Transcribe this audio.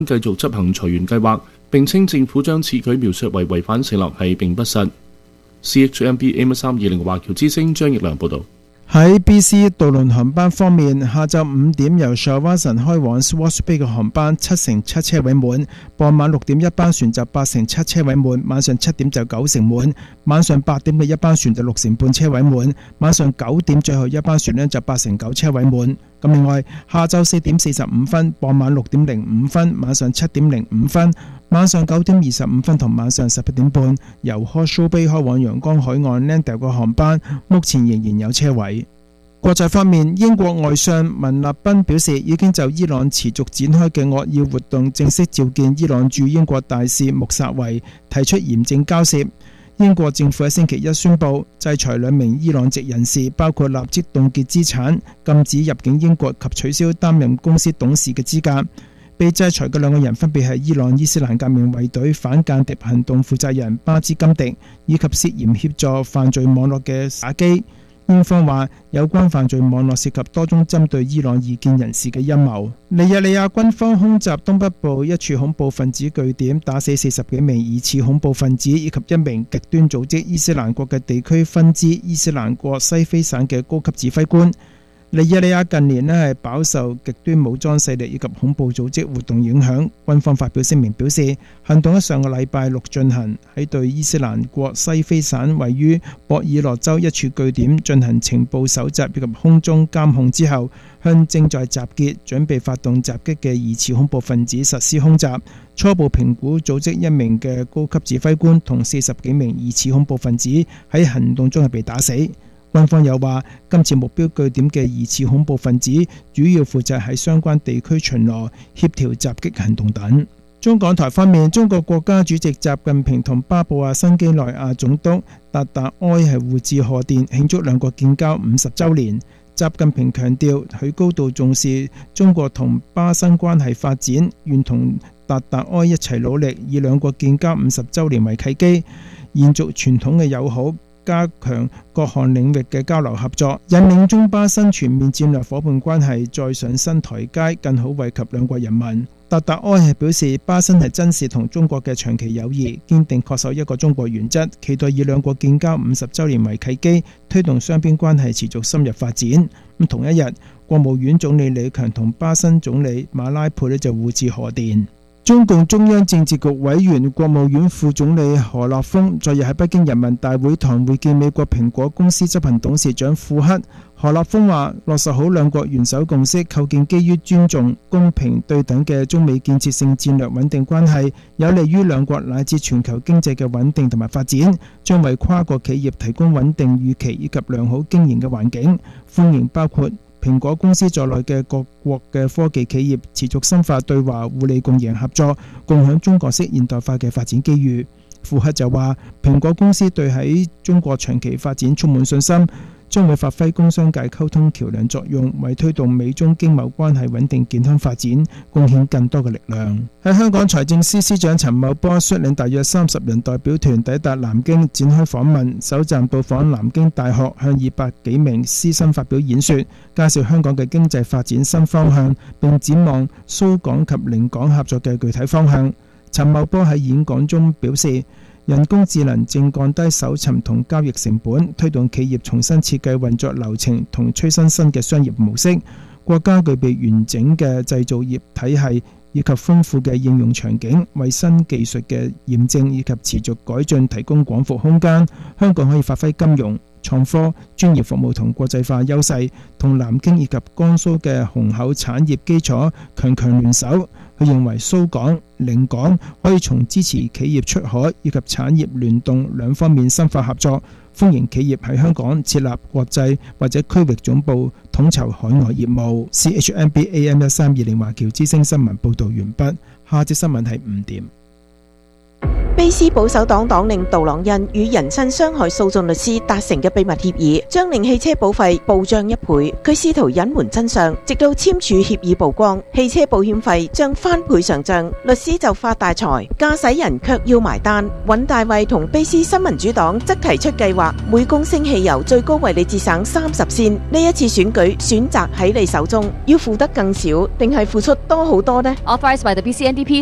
繼續執行裁員計劃，並稱政府將此舉描述為違反承諾係並不實。CHMB AM320華僑之聲張奕良報導。 喺 BC 渡輪航班方面，下晝5點由 Shawinigan 開往 Swartz Bay 嘅航班77%車位滿，傍晚6點一班船就87%車位滿，晚上7點就90%滿，晚上8點嘅一班船就60%車位滿，晚上9點最後一班船就89%車位滿。咁另外，下晝4點45分、傍晚6點05分、晚上7點05分、晚上9點25分同晚上11點半，由 Hawke's Bay 開往陽光海岸 Landale 嘅航班，目前仍然有車位。國際方面，英國外相文立賓表示，已經就伊朗持續展開嘅惡意活動正式召見伊朗駐英國大使穆薩維，提出嚴正交涉。英國政府喺星期一宣布制裁2名伊朗籍人士，包括立即凍結資產、禁止入境英國及取消擔任公司董事嘅資格。被制裁嘅2個人分別係伊朗伊斯蘭革命衛隊反間諜行動負責人巴茲金迪，以及涉嫌協助犯罪網絡嘅薩基。英方話有關犯罪網絡涉及多宗針對伊朗異見人士嘅陰謀。尼日利亞軍方空襲東北部一處恐怖分子據點，打死40幾名疑似恐怖分子以及1名極端組織伊斯蘭國嘅地區分支伊斯蘭國西非省嘅高級指揮官。尼日利亞近年係飽受極端武裝勢力以及恐怖組織活動影響，軍方發表聲明表示，行動喺上個禮拜6進行，喺對伊斯蘭國西非省位於博爾諾州一處據點進行情報搜集以及空中監控之後，向正在集結準備發動襲擊嘅疑似恐怖分子實施空襲。初步評估組織1名嘅高級指揮官同40幾名疑似恐怖分子喺行動中係被打死。軍方又話，今次目標據點嘅疑似恐怖分子主要負責喺相關地區巡邏、協調襲擊行動等。中港台方面，中國國家主席習近平同巴布亞新畿內亞總督達達埃係互致賀電，慶祝兩國建交50週年。習近平強調，佢高度重視中國同巴新關係發展，願同達達埃一齊努力，以兩國建交50週年為契機，延續傳統嘅友好，加強各項領域嘅交流合作，引領中巴新全面戰略夥伴關係再上新台階，更好惠及兩國人民。達達埃係表示，巴新係珍視同中國嘅長期友誼，堅定恪守一個中國原則，期待以兩國建交50週年為契機，推動雙邊關係持續深入發展。同一日，國務院總理李強同巴新總理馬拉佩就互致賀電。中共中央政治局委員、國務院副總理何立峰昨日喺北京人民大會堂會見美國蘋果公司執行董事長庫克。何立峰話：落實好兩國元首共識，構建基於尊重、公平、對等嘅中美建設性戰略穩定關係，有利於兩國乃至全球經濟嘅穩定同埋發展，將為跨國企業提供穩定預期以及良好經營嘅環境，歡迎包括蘋果公司在內嘅各國嘅科技企業持續深化對華互利共贏合作，共享中國式現代化嘅發展機遇。庫克就話：蘋果公司對喺中國長期發展充滿信心，將會發揮工商界溝通橋樑作用，為推動美中經貿關係穩定健康發展貢獻更多嘅力量。喺香港，財政司司長陳茂波率領大約30人代表團抵達南京展開訪問，首站到訪南京大學，向200幾名師生發表演說，介紹香港嘅經濟發展新方向，並展望蘇港及寧港合作嘅具體方向。陳茂波喺演講中表示，人工智能正降低搜尋同交易成本，推動企業重新設計運作流程同催生新嘅商業模式。國家具備完整嘅製造業體系以及豐富嘅應用場景，為新技術嘅驗證以及持續改進提供廣闊空間。香港可以發揮金融、創科、專業服務同國際化優勢，同南京以及江蘇嘅雄厚產業基礎強聯手。佢認為蘇港、寧港可以從支持企業出海以及產業聯動兩方面深化合作，歡迎企業喺香港設立國際或者區域總部，統籌海外業務。CHMB AM1320華僑之聲新聞報導完畢。下節新聞係5點。 卑斯保守黨黨領杜朗恩與人身傷害訴訟律師達成嘅秘密協議，將令汽車保費暴漲1倍。佢試圖隱瞞真相，直到簽署協議曝光，汽車保險費將翻倍上漲，律師就發大財，駕駛人卻要埋單。尹大衛同卑斯新民主黨則提出計劃，每公升汽油最高為你節省30仙。呢一次選舉選擇喺你手中，要付得更少，定係付出多好多呢？ Authorized by the BC NDP